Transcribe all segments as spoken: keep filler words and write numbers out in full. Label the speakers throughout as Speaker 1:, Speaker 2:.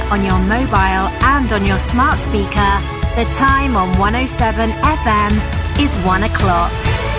Speaker 1: on your mobile and on your smart speaker, the time on one oh seven F M is one o'clock.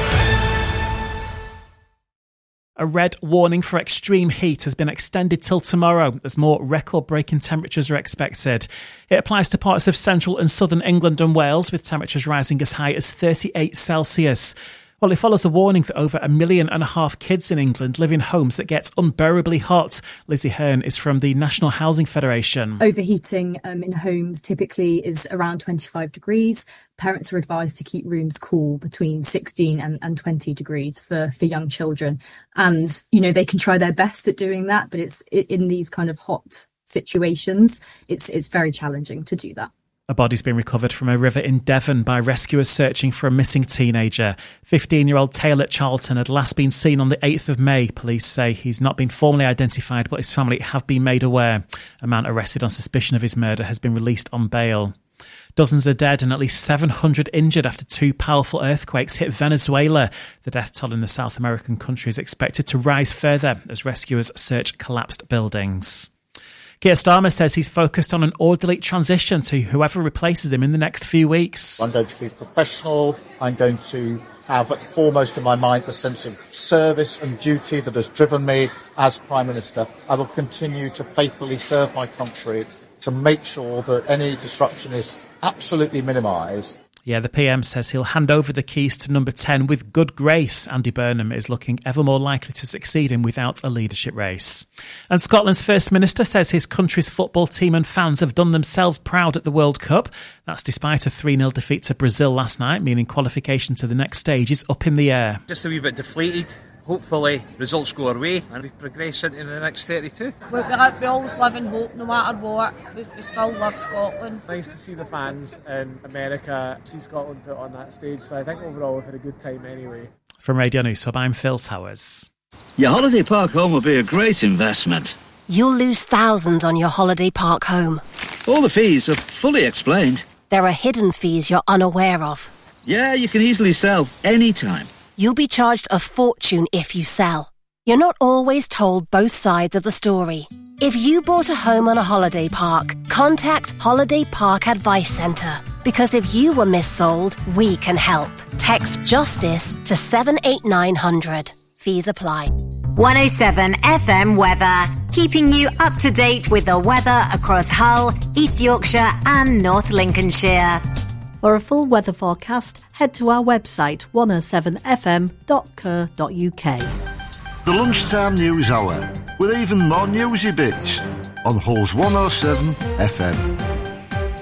Speaker 2: A red warning for extreme heat has been extended till tomorrow as more record-breaking temperatures are expected. It applies to parts of central and southern England and Wales, with temperatures rising as high as thirty-eight Celsius. Well, it follows a warning that over a million and a half kids in England live in homes that get unbearably hot. Lizzie Hearn is from the National Housing Federation.
Speaker 3: Overheating um, in homes typically is around twenty-five degrees. Parents are advised to keep rooms cool between sixteen and, and twenty degrees for, for young children. And, you know, they can try their best at doing that, but it's in these kind of hot situations, it's it's very challenging to do that.
Speaker 2: A body's been recovered from a river in Devon by rescuers searching for a missing teenager. fifteen-year-old Taylor Charlton had last been seen on the eighth of May. Police say he's not been formally identified, but his family have been made aware. A man arrested on suspicion of his murder has been released on bail. Dozens are dead and at least seven hundred injured after two powerful earthquakes hit Venezuela. The death toll in the South American country is expected to rise further as rescuers search collapsed buildings. Keir Starmer says he's focused on an orderly transition to whoever replaces him in the next few weeks.
Speaker 4: I'm going to be professional. I'm going to have foremost in my mind the sense of service and duty that has driven me as Prime Minister. I will continue to faithfully serve my country to make sure that any disruption is absolutely minimised.
Speaker 2: Yeah, the P M says he'll hand over the keys to number ten with good grace. Andy Burnham is looking ever more likely to succeed him without a leadership race. And Scotland's First Minister says his country's football team and fans have done themselves proud at the World Cup. That's despite a three nil defeat to Brazil last night, meaning qualification to the next stage is up in the air.
Speaker 5: Just a wee bit deflated. Hopefully results go our way and we progress into the next thirty-two.
Speaker 6: We, we, we always live in hope no matter what. We, we still love Scotland.
Speaker 7: Nice to see the fans in America, see Scotland put on that stage. So I think overall we've had a good time anyway.
Speaker 2: From Radio News Hub, I'm Phil Towers.
Speaker 8: Your holiday park home will be a great investment.
Speaker 9: You'll lose thousands on your holiday park home.
Speaker 8: All the fees are fully explained.
Speaker 9: There are hidden fees you're unaware of.
Speaker 8: Yeah, you can easily sell anytime.
Speaker 9: You'll be charged a fortune if you sell. You're not always told both sides of the story. If you bought a home on a holiday park, contact Holiday Park Advice Centre. Because if you were missold, we can help. Text JUSTICE to seven eight nine hundred. Fees apply.
Speaker 1: one oh seven F M weather, keeping you up to date with the weather across Hull, East Yorkshire and North Lincolnshire.
Speaker 10: For a full weather forecast, head to our website one oh seven f m dot co dot u k.
Speaker 11: The Lunchtime News Hour, with even more newsy bits on Hull's one oh seven F M.